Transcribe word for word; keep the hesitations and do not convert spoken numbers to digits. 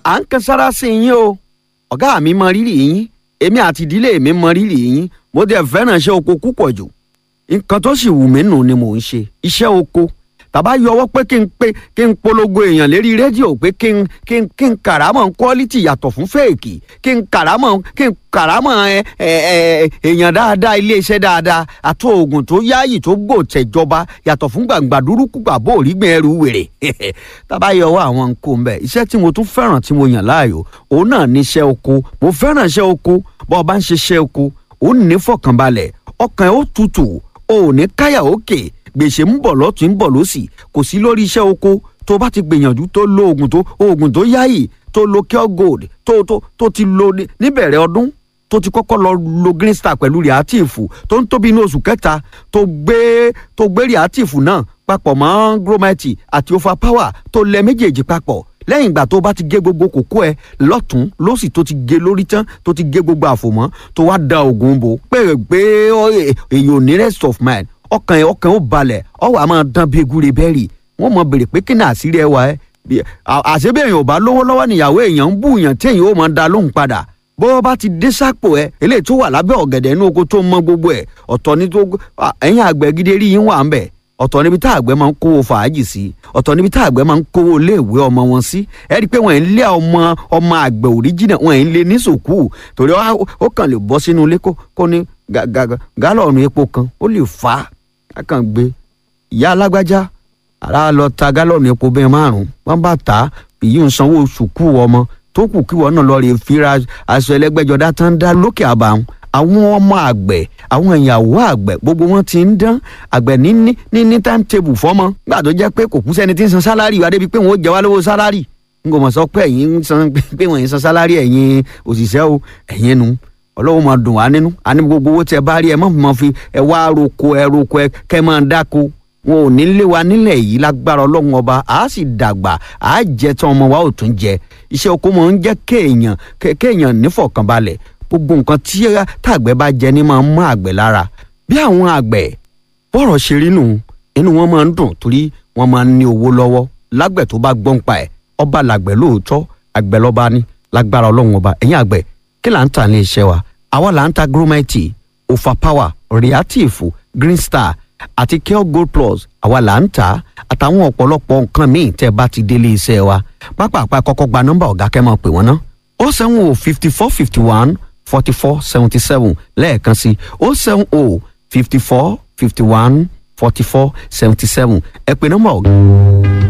à ń kan sára sí yín o ọ̀gá mi mọ rírì yín èmi àti ìdílé mi mọ rírì yín mo dẹ̀ fẹ́ràn iṣẹ́ oko púpọ̀ jù nǹkan tó sì wù mí nù ni mò ń ṣe iṣẹ́ oko tàbá yọwọ́ pé kí n pé kí n polongo èèyàn lérí rédíò pé kí n kí n kí n kàrámọ̀ quality yàtọ̀ fún fèèkì kí n kàrámọ̀ kí n kàrámọ̀ ẹ ẹ ẹ èèyàn dáadáa iléeṣẹ́ dáadáa àti oògùn tó yáàyè tó gbò tẹ̀jọba yàtọ̀ fún gbàǹgbà dúrúkú gbàbó òrígbìn ẹrù wèrè tàbá yọwọ́ àwọn nǹkan mbẹ iṣẹ́ tí mo tún fẹ́ràn tí mo yàn láàyò òun náà ní iṣẹ́ oko mo fẹ́ràn iṣẹ́ oko bọ́ ọ bá ń ṣe iṣẹ́ oko òun ní fọkànbalẹ̀ ọkàn ẹ̀ ó tutù ò ní káyà òkè gbèsè ń bọ̀ lọ́tún ń bọ̀ lọ́sì kò sí lórí iṣẹ́ oko tó bá ti gbìyànjú tó lo oògùn tó oògùn tó yáyì tó lo cure gold tó tó tó ti lo níbẹ̀rẹ̀ ọdún tó ti kọ́kọ́ lọ lo green star pẹ̀lú reactive tó ń tóbi ní oṣù kẹta tó gbé tó gbé reactive náà papọ̀ mọ́ gromite àti overpower tó lẹ méjèèjì papọ̀ lẹ́yìn ìgbà tó bá ti gé gbogbo kókó ẹ lọ́tún lọ́sì tó ti gé lórí tán tó ti gé gbogbo àfòmọ́ tó wá da oògùn bò pé pé èyí ò ní rest of mind ọkàn ọkàn ó balẹ̀ ọwọ́ a máa dán bí egúre bẹ́ẹ̀rì wọ́n mọ bèrè pé kí ni àṣírí ẹ wà ẹ́ àṣebí èèyàn ò bá lówó lọ́wọ́ níyàwó èèyàn ń bú èèyàn tí èèyàn ó máa da lóhùn padà bó bá ti dé sápò ẹ eléyìí tó wà lábẹ́ ọ̀gẹ̀dẹ̀ inú oko tó mọ gbogbo ẹ̀ ọ̀tọ̀ ní tó ẹ̀yìn àgbẹ̀ gidi rí yín wà ń bẹ̀ ọ̀tọ̀ níbi tá àgbẹ̀ máa ń kówó fàájì sí ọ̀tọ̀ níbi tá àgbẹ̀ máa ń kówó iléèwé ọmọ wọn sí ẹ rí i pé wọ́n ń lé ọmọ ọmọ àgbẹ̀ òríjìnà wọ́n ń lé ní sùkúù torí ó kàn lè bọ́ sínú ilé kó ní gálọ̀nù epo kan ó lè fà á akàn gbé ìyá alágbájá ara lọ ta gálọ̀nù epo bẹ́ẹ̀ márùn-ún wọ́n bá ta èyí ń sanwó sùkúù ọmọ tó kù kí wọ́n náà lọ rè fira aṣọ ẹlẹ́gbẹ́jọdá tán dá lókè àbàwọn àwọn ọmọ àgbẹ̀ àwọn ìyàwó àgbẹ̀ gbogbo wọn ti ń dán àgbẹ̀ ní ní ní ní time table fọ́mọ gbà tó jẹ́ pé kò kú sẹ́ni tí ń san sálárì wá débi pé wọ́n ó jẹ wá lówó sálárì n kò mọ̀ sọ pé ẹ̀yin ń san pé wọ́n ń san sálárì ẹ̀yin òṣìṣẹ́ o ẹ̀yin nu ọlọ́wọ́ máa dùn wá nínú àní gbogbo owó tẹ bá rí ẹ má máa fi ẹ wá roko ẹ roko ẹ kẹ máa dáko wọn ò ní lé wa nílẹ̀ yìí lágbára ọlọ́run ọba àá sì dàgbà àá jẹ tán ọmọ wa ò tún jẹ iṣẹ́ oko máa ń jẹ́ kéèyàn kéèyàn nífọ̀kànbalẹ̀ gbogbo nǹkan tí tàgbẹ̀ bá jẹ ní máa ń mọ́ àgbẹ̀ lára bí àwọn àgbẹ̀ bọ́rọ̀ ṣe rí nù inú wọn máa ń dùn torí wọn máa ń ní owó lọ́wọ́ lágbẹ̀ tó bá gbọ́n pa ẹ̀ ọba làgbẹ̀ lóòótọ́ àgbẹ̀ lọ́ba ní lágbára ọlọ́run ọba ẹ̀yin àgbẹ̀ kí là ń tà ní iṣẹ́ wa àwa là ń ta gromite overpower reactive green star àti cure gold plus àwa là ń tà àtàwọn ọ̀pọ̀lọpọ̀ nǹkan míì tẹ́ bá ti délé iṣẹ́ wa pápápá kọ́kọ́ gba nọ́mbà ọ̀gá kẹ́ máa pè wọ́n ná ó seven oh fifty four fifty one forty four seventy seven lẹ́ẹ̀kan sí ó seven oh fifty four fifty one forty four seventy seven ẹ pè nọ́mbà ọ̀gá.